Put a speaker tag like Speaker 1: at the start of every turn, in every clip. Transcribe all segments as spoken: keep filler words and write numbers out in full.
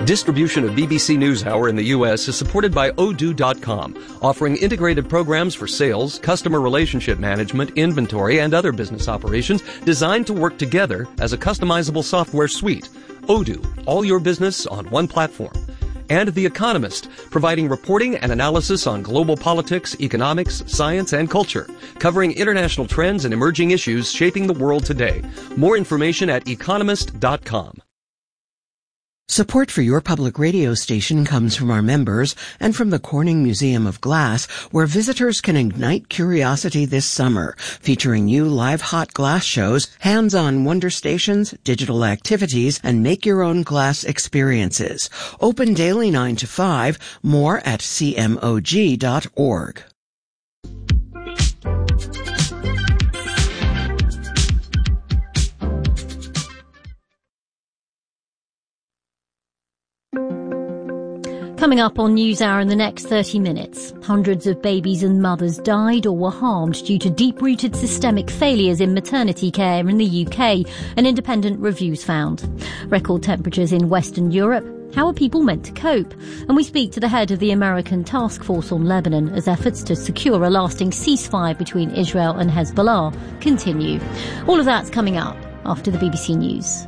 Speaker 1: Distribution of B B C NewsHour in the U S is supported by Odoo dot com, offering integrated programs for sales, customer relationship management, inventory, and other business operations designed to work together as a customizable software suite. Odoo, all your business on one platform. And The Economist, providing reporting and analysis on global politics, economics, science, and culture, covering international trends and emerging issues shaping the world today. More information at economist dot com.
Speaker 2: Support for your public radio station comes from our members and from the Corning Museum of Glass, where visitors can ignite curiosity this summer, featuring new live hot glass shows, hands-on wonder stations, digital activities, and make-your-own glass experiences. Open daily nine to five, more at c m o g dot org.
Speaker 3: Coming up on NewsHour in the next thirty minutes, hundreds of babies and mothers died or were harmed due to deep-rooted systemic failures in maternity care in the U K, an independent review's found. Record temperatures in Western Europe. How are people meant to cope? And we speak to the head of the American Task Force on Lebanon as efforts to secure a lasting ceasefire between Israel and Hezbollah continue. All of that's coming up after the B B C News.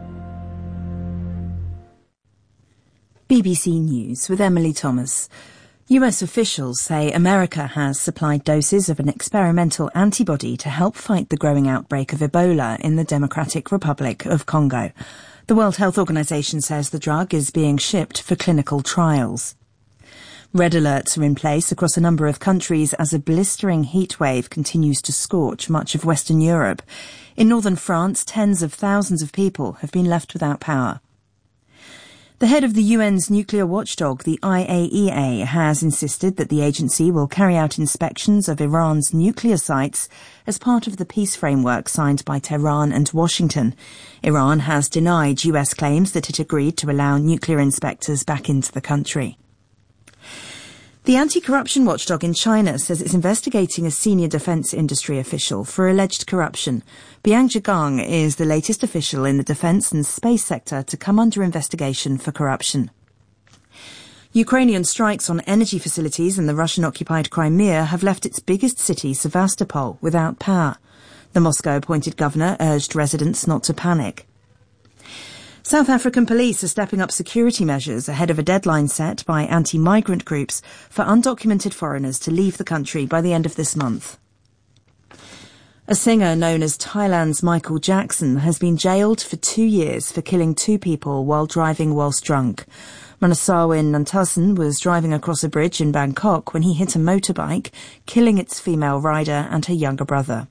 Speaker 4: B B C News with Emily Thomas. U S officials say America has supplied doses of an experimental antibody to help fight the growing outbreak of Ebola in the Democratic Republic of Congo. The World Health Organization says the drug is being shipped for clinical trials. Red alerts are in place across a number of countries as a blistering heat wave continues to scorch much of Western Europe. In northern France, tens of thousands of people have been left without power. The head of the U N's nuclear watchdog, the I A E A, has insisted that the agency will carry out inspections of Iran's nuclear sites as part of the peace framework signed by Tehran and Washington. Iran has denied U S claims that it agreed to allow nuclear inspectors back into the country. The anti-corruption watchdog in China says it's investigating a senior defense industry official for alleged corruption. Biang Zhigang is the latest official in the defense and space sector to come under investigation for corruption. Ukrainian strikes on energy facilities in the Russian-occupied Crimea have left its biggest city, Sevastopol, without power. The Moscow-appointed governor urged residents not to panic. South African police are stepping up security measures ahead of a deadline set by anti-migrant groups for undocumented foreigners to leave the country by the end of this month. A singer known as Thailand's Michael Jackson has been jailed for two years for killing two people while driving whilst drunk. Manasawin Nantasan was driving across a bridge in Bangkok when he hit a motorbike, killing its female rider and her younger brother.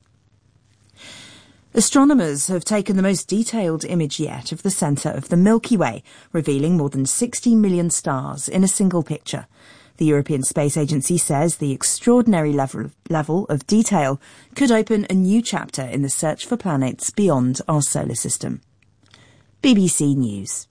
Speaker 4: Astronomers have taken the most detailed image yet of the centre of the Milky Way, revealing more than sixty million stars in a single picture. The European Space Agency says the extraordinary level, level of detail could open a new chapter in the search for planets beyond our solar system. B B C News.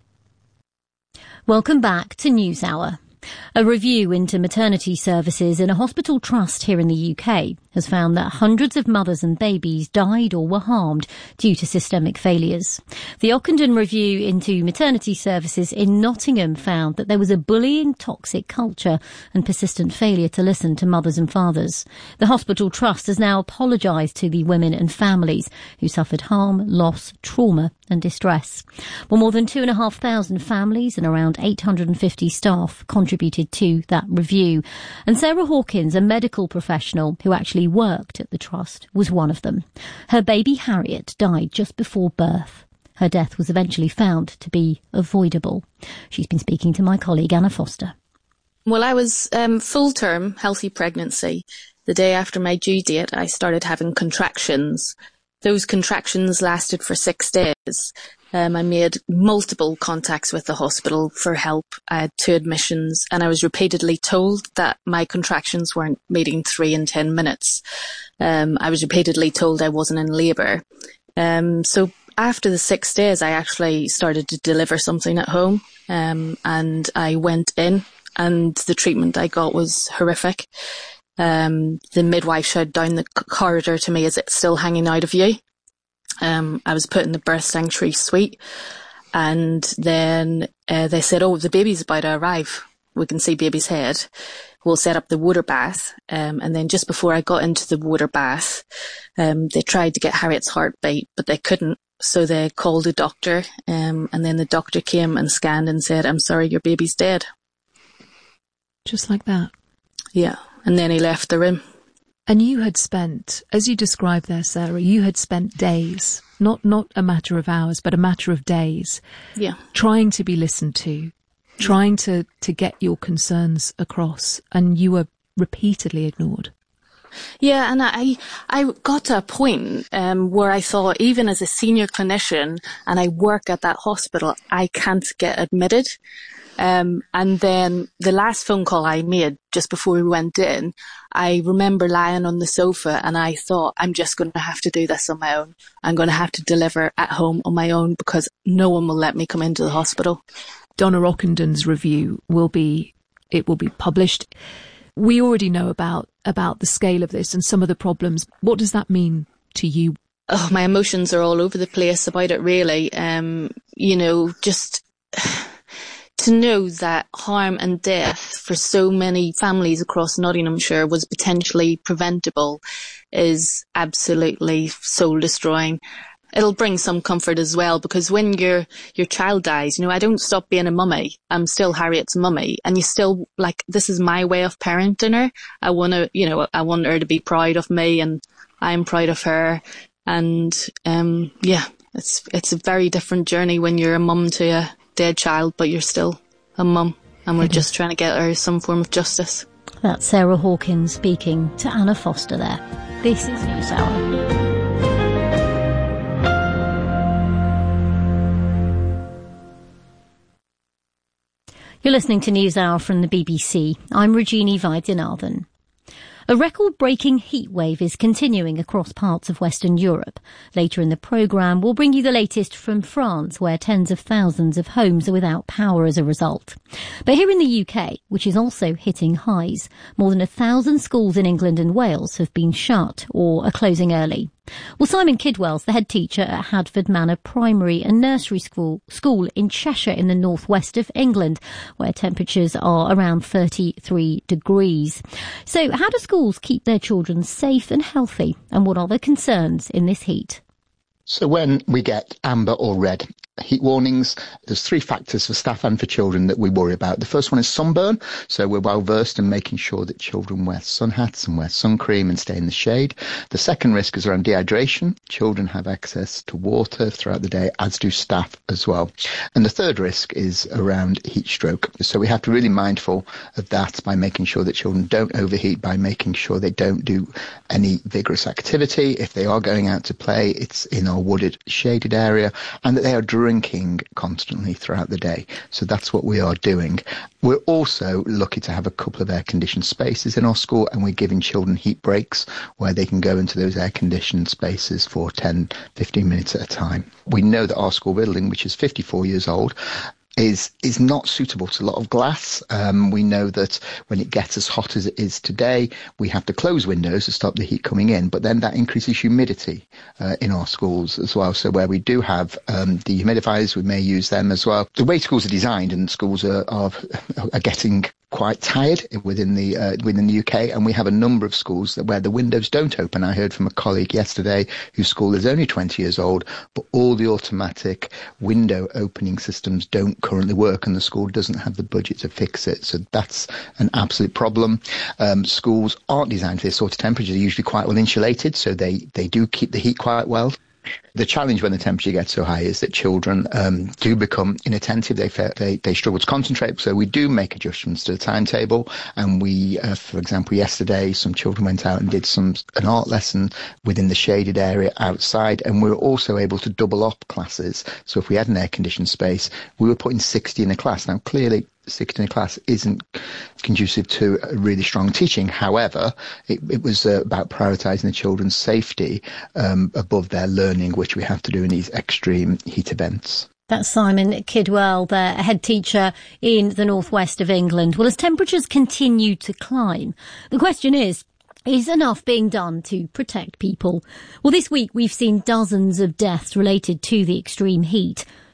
Speaker 3: Welcome back to NewsHour. A review into maternity services in a hospital trust here in the U K has found that hundreds of mothers and babies died or were harmed due to systemic failures. The Ockenden review into maternity services in Nottingham found that there was a bullying, toxic culture and persistent failure to listen to mothers and fathers. The hospital trust has now apologised to the women and families who suffered harm, loss, trauma and distress. Well, more than two and a half thousand families and around eight hundred fifty staff contributed to that review. And Sarah Hawkins, a medical professional who actually worked at the trust, was one of them. Her baby Harriet died just before birth. Her death was eventually found to be avoidable. She's been speaking to my colleague Anna Foster.
Speaker 5: Well, I was um, full-term, healthy pregnancy. The day after my due date, I started having contractions. Those contractions lasted for six days. Um, I made multiple contacts with the hospital for help. I had two admissions and I was repeatedly told that my contractions weren't meeting three in ten minutes. Um, I was repeatedly told I wasn't in labour. Um, so after the six days, I actually started to deliver something at home. Um, and I went in and the treatment I got was horrific. Um, the midwife shouted down the corridor to me, "Is it still hanging out of you?" Um, I was put in the birth sanctuary suite And then uh, they said, oh, the baby's about to arrive. We can see baby's head. We'll set up the water bath. Um, and then just before I got into the water bath, um, they tried to get Harriet's heartbeat, but they couldn't. So they called a doctor. Um, and then the doctor came and scanned and said, I'm sorry, your baby's dead.
Speaker 6: Just like that?
Speaker 5: Yeah. And then he left the room.
Speaker 6: And you had spent, as you described there, Sarah, you had spent days, not not a matter of hours, but a matter of days,
Speaker 5: yeah,
Speaker 6: trying to be listened to, trying to, to get your concerns across, and you were repeatedly ignored.
Speaker 5: Yeah, and I I got to a point um, where I thought, even as a senior clinician, and I work at that hospital, I can't get admitted. Um, and then the last phone call I made just before we went in, I remember lying on the sofa and I thought, I'm just going to have to do this on my own. I'm going to have to deliver at home on my own because no one will let me come into the hospital.
Speaker 6: Donna Rockendon's review will be, it will be published. We already know about, about the scale of this and some of the problems. What does that mean to you?
Speaker 5: Oh, my emotions are all over the place about it, really. Um, you know, just to know that harm and death for so many families across Nottinghamshire was potentially preventable is absolutely soul destroying. It'll bring some comfort as well, because when your your child dies, you know, I don't stop being a mummy. I'm still Harriet's mummy, and you still, like, this is my way of parenting her. I want to, you know, I want her to be proud of me, and I'm proud of her. And um, yeah, it's it's a very different journey when you're a mum to a dead child, but you're still a mum, and we're just trying to get her some form of justice.
Speaker 3: That's Sarah Hawkins speaking to Anna Foster there. This is NewsHour. You're listening to NewsHour from the B B C. I'm Regina Vaidyanathan. A record-breaking heatwave is continuing across parts of Western Europe. Later in the programme, we'll bring you the latest from France, where tens of thousands of homes are without power as a result. But here in the U K, which is also hitting highs, more than a thousand schools in England and Wales have been shut or are closing early. Well, Simon Kidwell's the head teacher at Hadford Manor Primary and Nursery School, school in Cheshire in the northwest of England, where temperatures are around thirty-three degrees. So how do schools keep their children safe and healthy, and what are the concerns in this heat?
Speaker 7: So when we get amber or red heat warnings, there's three factors for staff and for children that we worry about. The first one is sunburn. So we're well versed in making sure that children wear sun hats and wear sun cream and stay in the shade. The second risk is around dehydration. Children have access to water throughout the day, as do staff as well. And the third risk is around heat stroke. So we have to be really mindful of that by making sure that children don't overheat, by making sure they don't do any vigorous activity. If they are going out to play, it's in our wooded, shaded area, and that they are drinking constantly throughout the day. So that's what we are doing. We're also lucky to have a couple of air-conditioned spaces in our school, and we're giving children heat breaks where they can go into those air-conditioned spaces for ten, fifteen minutes at a time. We know that our school building, which is fifty-four years old, is is not suitable to a lot of glass. Um, we know that when it gets as hot as it is today, we have to close windows to stop the heat coming in, but then that increases humidity uh, in our schools as well. So where we do have um, dehumidifiers, we may use them as well. The way schools are designed, and schools are, are, are getting quite tired within the uh, within the U K, and we have a number of schools that where the windows don't open. I heard from a colleague yesterday whose school is only twenty years old, but all the automatic window opening systems don't currently work, and the school doesn't have the budget to fix it. So that's an absolute problem. Um, schools aren't designed for this sort of temperature. They're usually quite well insulated, so they, they do keep the heat quite well. The challenge when the temperature gets so high is that children um, do become inattentive. They, they they struggle to concentrate. So we do make adjustments to the timetable. And we, uh, for example, yesterday, some children went out and did some an art lesson within the shaded area outside. And we were also able to double up classes. So if we had an air-conditioned space, we were putting sixty in a class. Now, clearly, sixty in a class isn't conducive to really strong teaching. However, it, it was uh, about prioritising the children's safety um, above their learning, which we have to do in these extreme heat events.
Speaker 3: That's Simon Kidwell, the head teacher in the northwest of England. Well, as temperatures continue to climb, the question is, is enough being done to protect people? Well, this week we've seen dozens of deaths related to the extreme heat.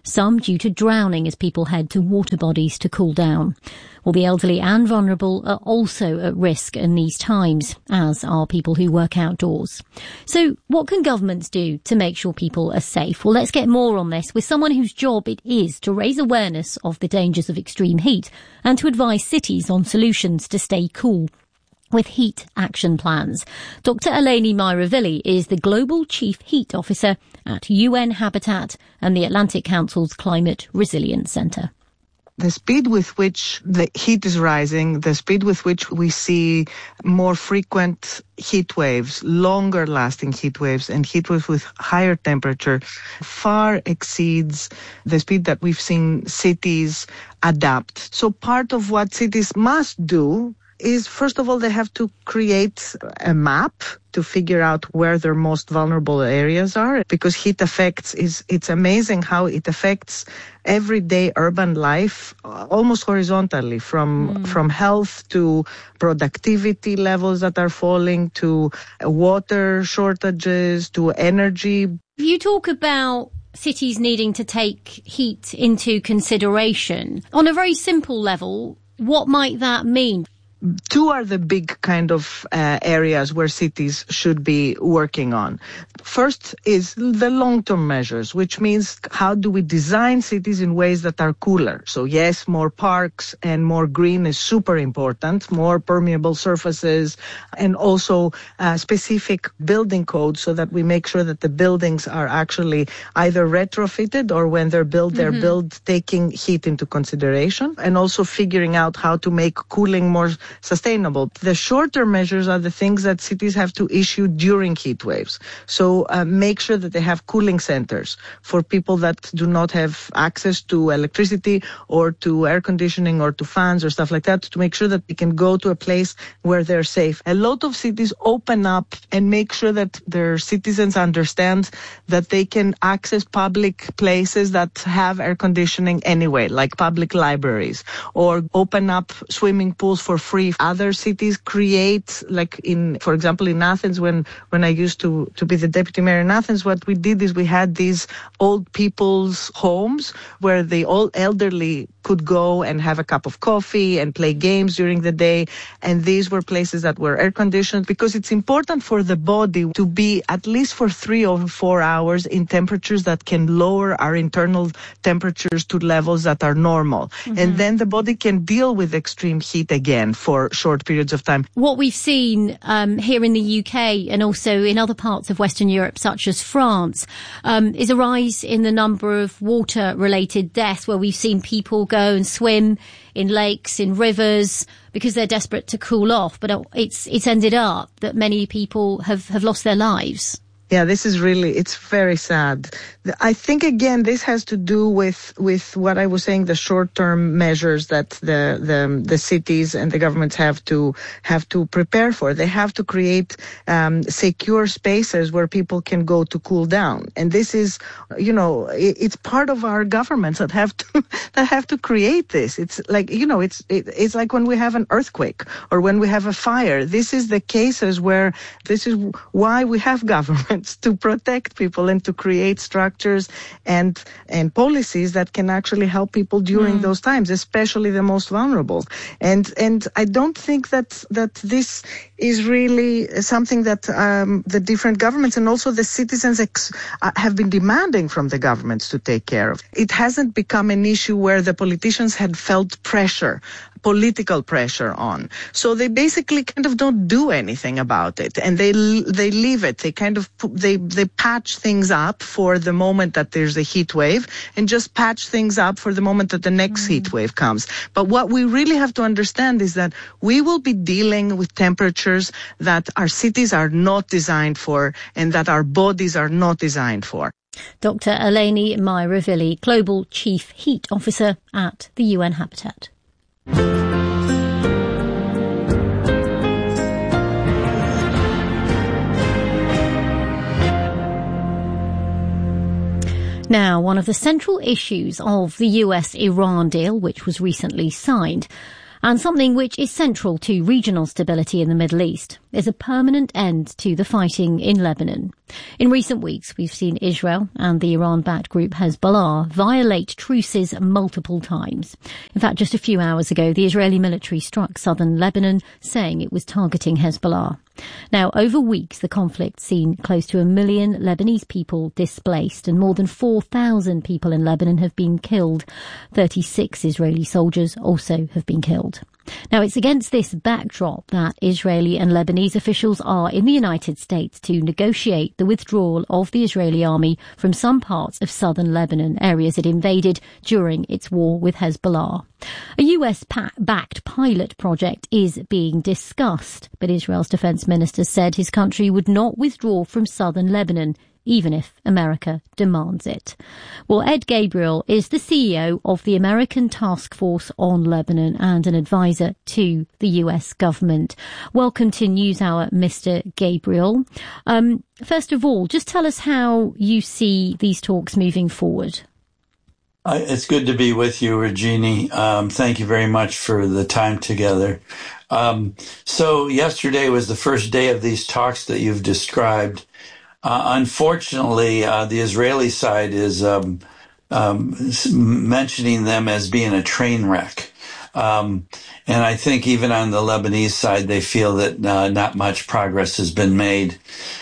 Speaker 3: some due to drowning as people head to water bodies to cool down. Well, the elderly and vulnerable are also at risk in these times, as are people who work outdoors. So what can governments do to make sure people are safe? Well, let's get more on this with someone whose job it is to raise awareness of the dangers of extreme heat and to advise cities on solutions to stay cool with heat action plans. Doctor Eleni Myrovili is the Global Chief Heat Officer at U N Habitat and the Atlantic Council's Climate Resilience Centre.
Speaker 8: The speed with which the heat is rising, the speed with which we see more frequent heat waves, longer lasting heat waves, and heat waves with higher temperature far exceeds the speed that we've seen cities adapt. So part of what cities must do is, first of all, they have to create a map to figure out where their most vulnerable areas are, because heat affects is it's amazing how it affects everyday urban life almost horizontally, from mm. from health to productivity levels that are falling to water shortages to energy.
Speaker 3: You talk about cities needing to take heat into consideration. On a very simple level, what might that mean?
Speaker 8: Two are the big kind of uh, areas where cities should be working on. First is the long-term measures, which means how do we design cities in ways that are cooler? So yes, more parks and more green is super important, more permeable surfaces, and also uh, specific building codes so that we make sure that the buildings are actually either retrofitted or when they're built, they're mm-hmm. built taking heat into consideration, and also figuring out how to make cooling more sustainable. The shorter measures are the things that cities have to issue during heat waves. So uh, make sure that they have cooling centers for people that do not have access to electricity or to air conditioning or to fans or stuff like that, to make sure that they can go to a place where they're safe. A lot of cities open up and make sure that their citizens understand that they can access public places that have air conditioning anyway, like public libraries, or open up swimming pools for free. Other cities create, like in, for example, in Athens, when, when I used to, to be the deputy mayor in Athens, what we did is we had these old people's homes where the old elderly could go and have a cup of coffee and play games during the day. And these were places that were air conditioned, because it's important for the body to be at least for three or four hours in temperatures that can lower our internal temperatures to levels that are normal. Mm-hmm. And then the body can deal with extreme heat again for short periods of time.
Speaker 3: What we've seen um, here in the U K and also in other parts of Western Europe, such as France, um, is a rise in the number of water-related deaths, where we've seen people go and swim in lakes, in rivers, because they're desperate to cool off. But it's it's ended up that many people have, have lost their lives.
Speaker 8: Yeah, this is really, it's very sad. I think, again, this has to do with, with what I was saying, the short-term measures that the, the, the cities and the governments have to, have to prepare for. They have to create, um, secure spaces where people can go to cool down. And this is, you know, it, it's part of our governments that have to, that have to create this. It's like, you know, it's, it, it's like when we have an earthquake or when we have a fire. This is the cases where, this is why we have governments, to protect people and to create structures and and policies that can actually help people during mm. those times, especially the most vulnerable. And and I don't think that that this is really something that um, the different governments and also the citizens ex- uh, have been demanding from the governments to take care of. It hasn't become an issue where the politicians had felt pressure, political pressure on. So they basically kind of don't do anything about it, and they they leave it. They kind of they they patch things up for the moment that there's a heat wave, and just patch things up for the moment that the next mm. heat wave comes. But what we really have to understand is that we will be dealing with temperatures that our cities are not designed for and that our bodies are not designed for.
Speaker 3: Doctor Eleni Myrovili, Global Chief Heat Officer at the U N Habitat. Now, one of the central issues of the U S Iran deal, which was recently signed, And something which is central to regional stability in the Middle East is a permanent end to the fighting in Lebanon. In recent weeks, we've seen Israel and the Iran-backed group Hezbollah violate truces multiple times. In fact, just a few hours ago, the Israeli military struck southern Lebanon, saying it was targeting Hezbollah. Now, over weeks, the conflict's seen close to a million Lebanese people displaced, and more than four thousand people in Lebanon have been killed. thirty-six Israeli soldiers also have been killed. Now, it's against this backdrop that Israeli and Lebanese officials are in the United States to negotiate the withdrawal of the Israeli army from some parts of southern Lebanon, areas it invaded during its war with Hezbollah. A U S-backed pilot project is being discussed, but Israel's defense minister said his country would not withdraw from southern Lebanon, even if America demands it. Well, Ed Gabriel is the C E O of the American Task Force on Lebanon and an advisor to the U S government. Welcome to NewsHour, Mister Gabriel. Um, first of all, just tell us how you see these talks moving forward.
Speaker 9: Uh, it's good to be with you, Regina. Um, thank you very much for the time together. Um, so yesterday was the first day of these talks that you've described. Uh, unfortunately, uh, the Israeli side is um, um, mentioning them as being a train wreck. Um, and I think even on the Lebanese side, they feel that uh, not much progress has been made.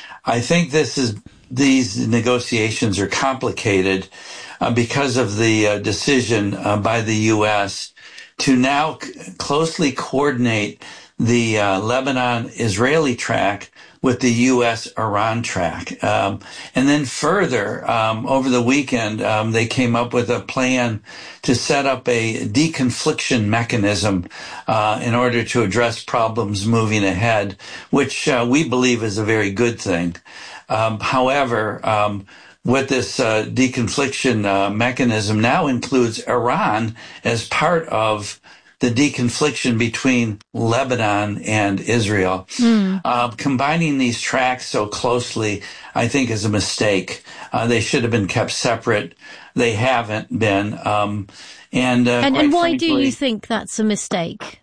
Speaker 9: I think this is these negotiations are complicated uh, because of the uh, decision uh, by the U S to now c- closely coordinate the uh, Lebanon-Israeli track with the U S-Iran track. Um, and then further, um, over the weekend, um, they came up with a plan to set up a deconfliction mechanism uh, in order to address problems moving ahead, which uh, we believe is a very good thing. Um, however, um, what this uh, deconfliction uh, mechanism now includes Iran as part of the deconfliction between Lebanon and Israel. Mm. Uh, combining these tracks so closely, I think, is a mistake. Uh, they should have been kept separate. They haven't been. Um, and, uh,
Speaker 3: and, and why
Speaker 9: frankly,
Speaker 3: do you think that's a mistake?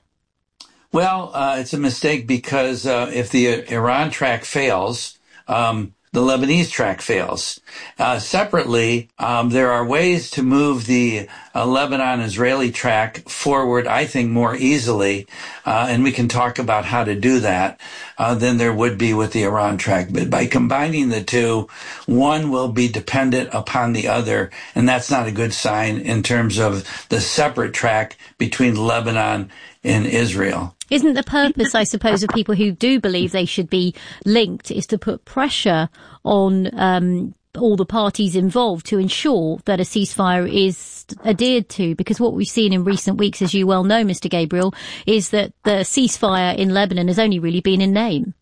Speaker 9: Well, uh, it's a mistake because uh, if the Iran track fails, um, the Lebanese track fails. Uh, separately, um, there are ways to move the uh, Lebanon-Israeli track forward, I think, more easily, uh, and we can talk about how to do that, uh, than there would be with the Iran track. But by combining the two, one will be dependent upon the other, and that's not a good sign in terms of the separate track between Lebanon and Israel.
Speaker 3: Isn't the purpose, I suppose, of people who do believe they should be linked is to put pressure on um, all the parties involved to ensure that a ceasefire is adhered to? Because what we've seen in recent weeks, as you well know, Mister Gabriel, is that the ceasefire in Lebanon has only really been in name.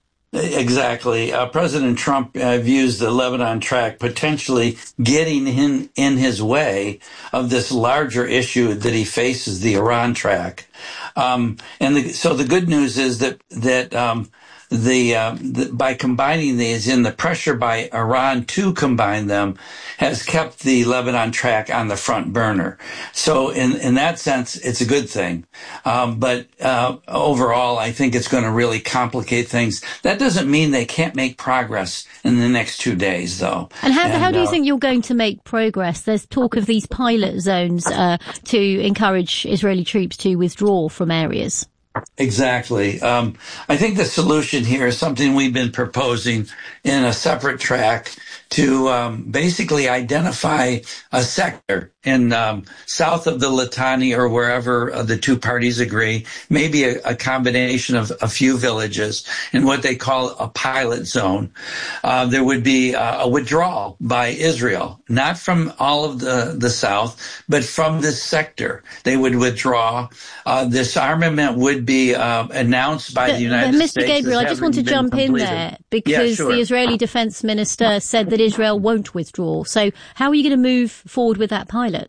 Speaker 9: Exactly. Uh, President Trump uh, views the Lebanon track potentially getting in, in his way of this larger issue that he faces, the Iran track. Um, and the, so the good news is that, that, um, the, uh, the, by combining these in the pressure by Iran to combine them has kept the Lebanon track on the front burner. So in, in that sense, it's a good thing. Um, but, uh, overall, I think it's going to really complicate things. That doesn't mean they can't make progress in the next two days, though.
Speaker 3: And how,
Speaker 9: and,
Speaker 3: how do you
Speaker 9: uh,
Speaker 3: think you're going to make progress? There's talk of these pilot zones, uh, to encourage Israeli troops to withdraw from areas.
Speaker 9: Exactly. Um, I think the solution here is something we've been proposing in a separate track to um, basically identify a sector in um, south of the Litani or wherever uh, the two parties agree, maybe a, a combination of a few villages in what they call a pilot zone. Uh, there would be uh, a withdrawal by Israel, not from all of the, the south, but from this sector. They would withdraw. Uh, disarmament would be uh, announced by
Speaker 3: but,
Speaker 9: the United
Speaker 3: but Mister
Speaker 9: States.
Speaker 3: Mister Gabriel, I just want to jump completed. in there because yeah, sure. the Israeli defense minister said that Israel won't withdraw. So how are you going to move forward with that pilot?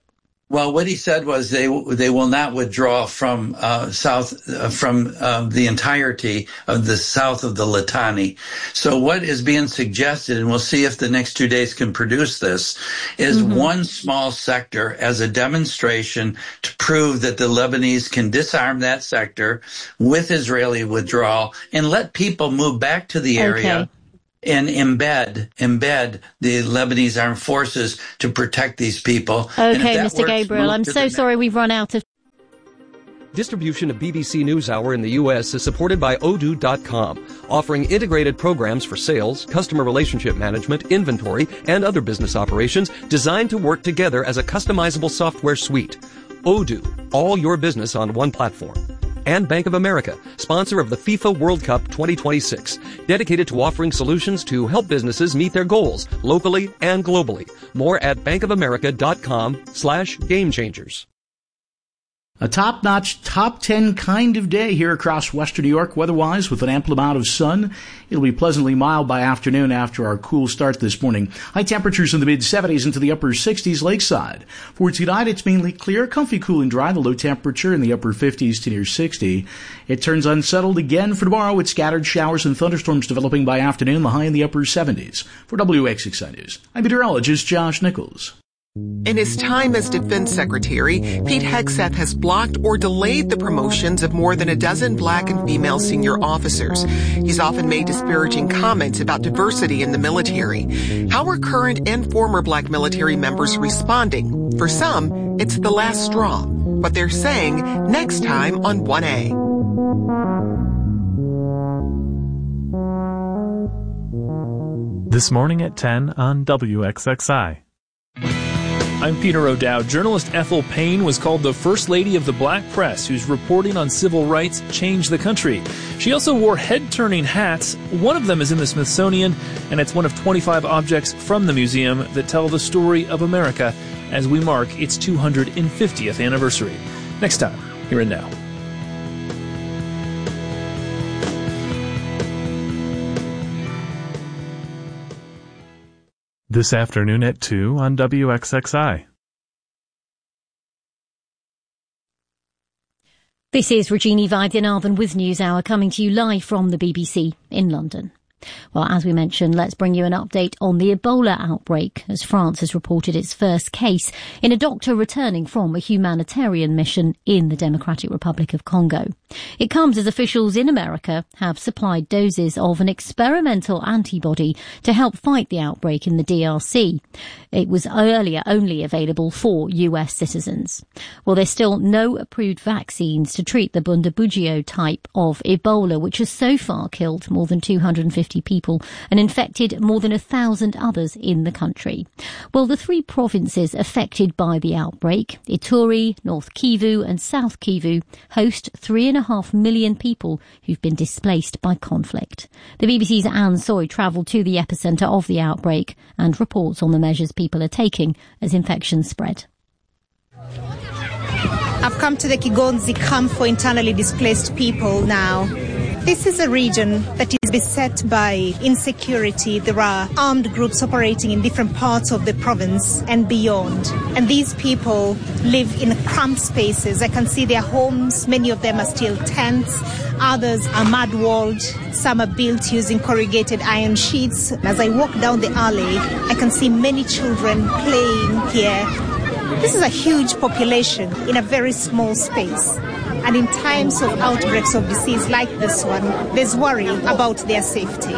Speaker 9: Well, what he said was they they will not withdraw from uh, south uh, from uh, the entirety of the south of the Litani. So what is being suggested, and we'll see if the next two days can produce this, is mm-hmm. one small sector as a demonstration to prove that the Lebanese can disarm that sector with Israeli withdrawal and let people move back to the area.
Speaker 3: Okay.
Speaker 9: And embed embed the Lebanese armed forces to protect these people.
Speaker 3: Okay, Mister Gabriel, I'm so sorry we've run out of...
Speaker 1: Distribution of B B C NewsHour in the U S is supported by Odoo dot com, offering integrated programs for sales, customer relationship management, inventory, and other business operations designed to work together as a customizable software suite. Odoo, all your business on one platform. And Bank of America, sponsor of the FIFA World Cup twenty twenty-six, dedicated to offering solutions to help businesses meet their goals locally and globally. More at bankofamerica.com slash game changers.
Speaker 10: A top-notch, top ten kind of day here across western New York, weather-wise, with an ample amount of sun. It'll be pleasantly mild by afternoon after our cool start this morning. High temperatures in the mid-seventies into the upper sixties lakeside. For tonight, it's mainly clear, comfy, cool, and dry. The low temperature in the upper fifties to near sixty. It turns unsettled again for tomorrow with scattered showers and thunderstorms developing by afternoon, the high in the upper seventies. For W X six I News, I'm meteorologist Josh Nichols.
Speaker 11: In his time as Defense Secretary, Pete Hegseth has blocked or delayed the promotions of more than a dozen black and female senior officers. He's often made disparaging comments about diversity in the military. How are current and former black military members responding? For some, it's the last straw. What they're saying next time on one A.
Speaker 12: This morning at ten on W X X I. I'm Peter O'Dowd. Journalist Ethel Payne was called the First Lady of the Black Press, whose reporting on civil rights changed the country. She also wore head-turning hats. One of them is in the Smithsonian, and it's one of twenty-five objects from the museum that tell the story of America as we mark its two hundred fiftieth anniversary. Next time, here and now. This afternoon at two on W X X I.
Speaker 3: This is Regina Vaidyanathan with NewsHour, coming to you live from the B B C in London. Well, as we mentioned, let's bring you an update on the Ebola outbreak, as France has reported its first case in a doctor returning from a humanitarian mission in the Democratic Republic of Congo. It comes as officials in America have supplied doses of an experimental antibody to help fight the outbreak in the D R C. It was earlier only available for U S citizens. Well, there's still no approved vaccines to treat the Bundibugyo type of Ebola, which has so far killed more than two hundred fifty people and infected more than a thousand others in the country. Well, the three provinces affected by the outbreak, Ituri, North Kivu and South Kivu, host three and a half million people who've been displaced by conflict. The B B C's Anne Soy travelled to the epicentre of the outbreak and reports on the measures people are taking as infections spread.
Speaker 13: I've come to the Kigonzi camp for internally displaced people now. This is a region that is beset by insecurity. There are armed groups operating in different parts of the province and beyond. And these people live in cramped spaces. I can see their homes. Many of them are still tents. Others are mud-walled. Some are built using corrugated iron sheets. As I walk down the alley, I can see many children playing here. This is a huge population in a very small space. And in times of outbreaks of disease like this one, there's worry about their safety.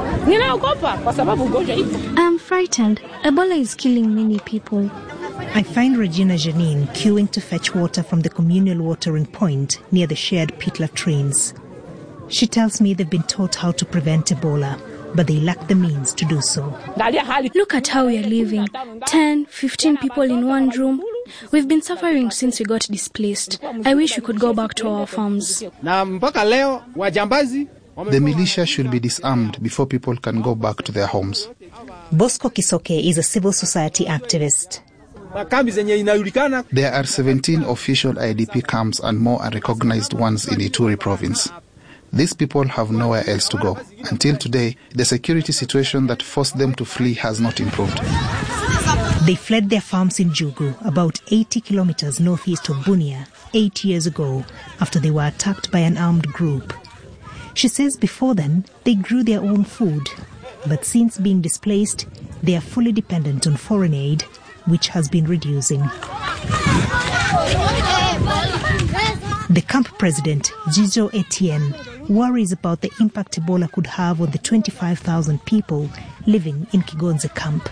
Speaker 14: I'm frightened. Ebola is killing many people.
Speaker 13: I find Regina Janine queuing to fetch water from the communal watering point near the shared pit latrines. She tells me they've been taught how to prevent Ebola, but they lack the means to do so.
Speaker 14: Look at how we are living. ten, fifteen people in one room. We've been suffering since we got displaced. I wish we could go back to our farms.
Speaker 15: The militia should be disarmed before people can go back to their homes.
Speaker 13: Bosco Kisoke is a civil society activist.
Speaker 15: There are seventeen official I D P camps and more unrecognized ones in Ituri province. These people have nowhere else to go. Until today, the security situation that forced them to flee has not improved.
Speaker 13: They fled their farms in Jugu, about eighty kilometers northeast of Bunia, eight years ago, after they were attacked by an armed group. She says before then, they grew their own food, but since being displaced, they are fully dependent on foreign aid, which has been reducing. The camp president, Jijo Etienne, worries about the impact Ebola could have on the twenty-five thousand people living in Kigonze camp.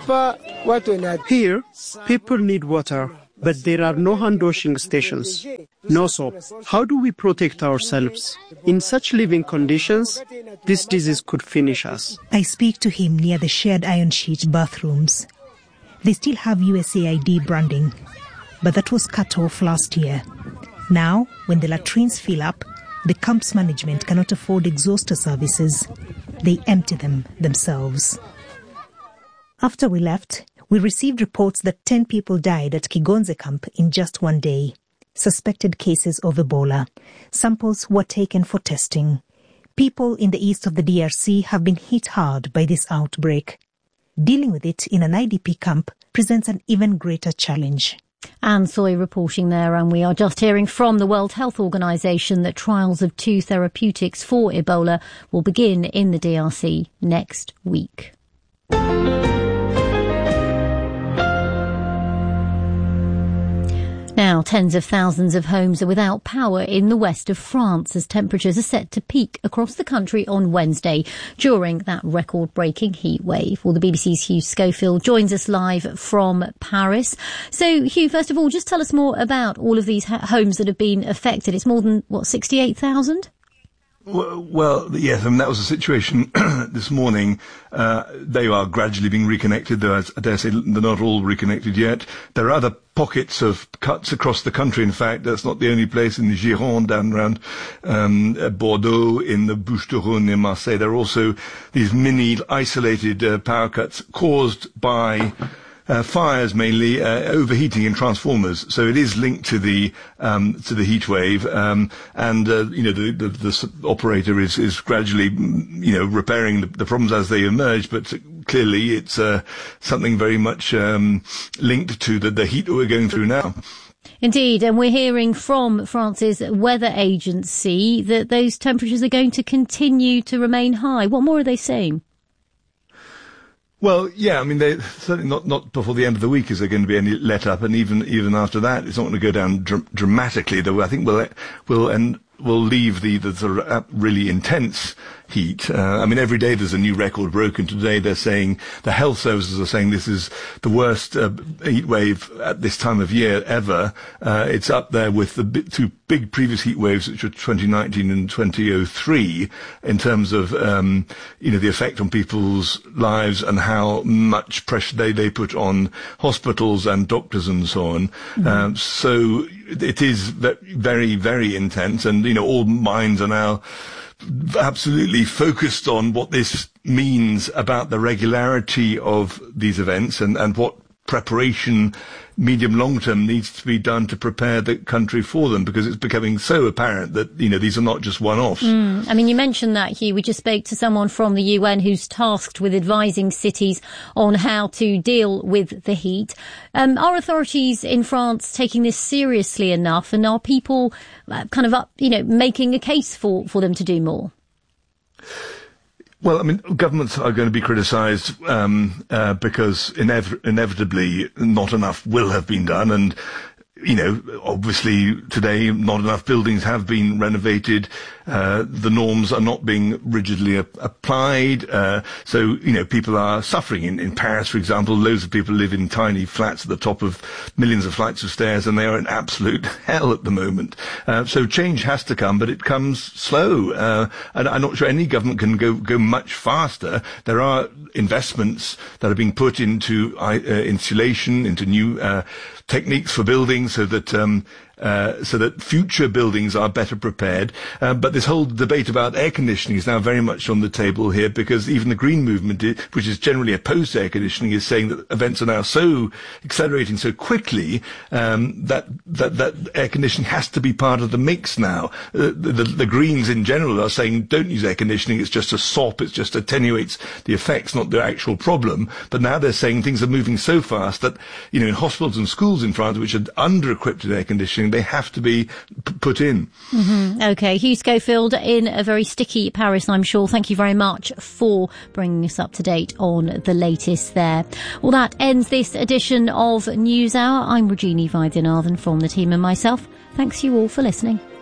Speaker 16: Here, people need water, but there are no hand-washing stations, no soap. How do we protect ourselves? In such living conditions, this disease could finish us.
Speaker 13: I speak to him near the shared iron sheet bathrooms. They still have U S A I D branding, but that was cut off last year. Now, when the latrines fill up, the camp's management cannot afford exhauster services. They empty them themselves. After we left, we received reports that ten people died at Kigonze camp in just one day. Suspected cases of Ebola. Samples were taken for testing. People in the east of the D R C have been hit hard by this outbreak. Dealing with it in an I D P camp presents an even greater challenge.
Speaker 3: Anne Soy reporting there, and we are just hearing from the World Health Organization that trials of two therapeutics for Ebola will begin in the D R C next week. Now, tens of thousands of homes are without power in the west of France as temperatures are set to peak across the country on Wednesday during that record-breaking heat wave. Well, the B B C's Hugh Schofield joins us live from Paris. So, Hugh, first of all, just tell us more about all of these ha- homes that have been affected. It's more than, what, sixty-eight thousand?
Speaker 17: Well, well, yes, I mean, that was the situation this morning. Uh, they are gradually being reconnected, though I dare say they're not all reconnected yet. There are other pockets of cuts across the country. In fact, that's not the only place. In the Gironde, down around um, Bordeaux, in the Bouches-du-Rhône near Marseille, there are also these mini isolated uh, power cuts caused by Uh, fires, mainly uh, overheating in transformers. So it is linked to the um, to the heat wave, um, and uh, you know the, the the operator is is gradually you know repairing the, the problems as they emerge. But clearly, it's uh, something very much um, linked to the, the heat that we're going through now.
Speaker 3: Indeed, and we're hearing from France's weather agency that those temperatures are going to continue to remain high. What more are they saying?
Speaker 17: Well, yeah, I mean, they certainly not, not before the end of the week is there going to be any let up, and even, even after that, it's not going to go down dr- dramatically, though I think we'll, we'll, and we'll leave the, the sort of really intense heat. Uh, I mean, every day there's a new record broken. Today they're saying, the health services are saying this is the worst uh, heat wave at this time of year ever. Uh, it's up there with the b- two big previous heat waves, which were twenty nineteen and twenty oh three, in terms of, um, you know, the effect on people's lives and how much pressure they, they put on hospitals and doctors and so on. Mm-hmm. Um, so it is very, very intense, and, you know, all minds are now absolutely focused on what this means about the regularity of these events and, and what preparation, medium long term, needs to be done to prepare the country for them, because it's becoming so apparent that, you know, these are not just one-offs.
Speaker 3: Mm. I mean, you mentioned that, Hugh. We just spoke to someone from the U N who's tasked with advising cities on how to deal with the heat. Um, are authorities in France taking this seriously enough, and are people uh, kind of up, you know, making a case for, for them to do more?
Speaker 17: Well, I mean, governments are going to be criticised um, uh, because inev- inevitably not enough will have been done, and you know, obviously today not enough buildings have been renovated. Uh, the norms are not being rigidly a- applied. Uh, so, you know, people are suffering. In, in Paris, for example, loads of people live in tiny flats at the top of millions of flights of stairs, and they are in absolute hell at the moment. Uh, so change has to come, but it comes slow. Uh, and I'm not sure any government can go, go much faster. There are investments that are being put into uh, insulation, into new uh, techniques for building, so that um, uh, so that future buildings are better prepared. Uh, but this whole debate about air conditioning is now very much on the table here, because even the Green Movement, which is generally opposed to air conditioning, is saying that events are now so accelerating so quickly um, that, that that air conditioning has to be part of the mix now. Uh, the, the, the Greens in general are saying don't use air conditioning, it's just a sop, it just attenuates the effects, not the actual problem. But now they're saying things are moving so fast that, you know, in hospitals and schools in France, which are under-equipped with air conditioning, they have to be p- put in.
Speaker 3: Mm-hmm. OK, Hugh Schofield in a very sticky Paris, I'm sure. Thank you very much for bringing us up to date on the latest there. Well, that ends this edition of NewsHour. I'm Regina Vaidyanathan from the team and myself. Thanks you all for listening.